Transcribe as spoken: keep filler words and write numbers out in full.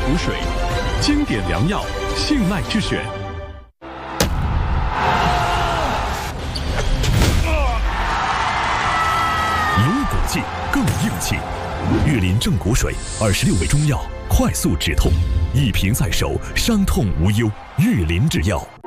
骨水，经典良药，信赖之选。有骨气，更硬气。玉林正骨水，二十六味中药，快速止痛，一瓶在手，伤痛无忧。玉林制药。